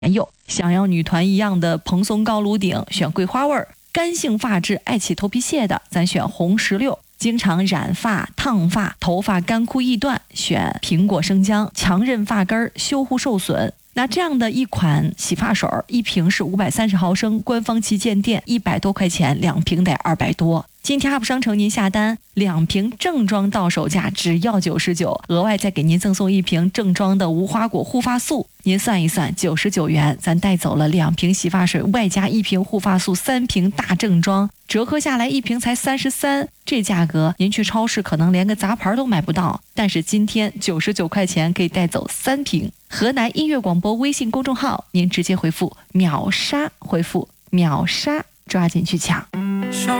有想要女团一样的蓬松高颅顶，选桂花味儿；干性发质爱起头皮屑的，咱选红石榴；经常染发、烫发、头发干枯易断，选苹果生姜，强韧发根，修护受损。那这样的一款洗发水，一瓶是530毫升，官方旗舰店100多块钱，2瓶得200多。今天 UP 商城您下单，2瓶正装到手价只要99，额外再给您赠送1瓶正装的无花果护发素。您算一算，99元，咱带走了2瓶洗发水，外加1瓶护发素，3瓶大正装，折合下来1瓶才33，这价格您去超市可能连个杂牌都买不到，但是今天99块钱可以带走3瓶。河南音乐广播微信公众号，您直接回复秒杀，回复秒杀，抓紧去抢。